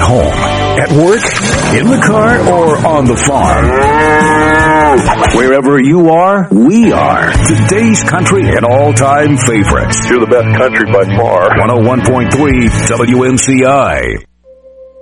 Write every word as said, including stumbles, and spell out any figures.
home, at work, in the car, or on the farm. Wherever you are, we are. Today's country and all-time favorites. You're the best country by far. one oh one point three W M C I.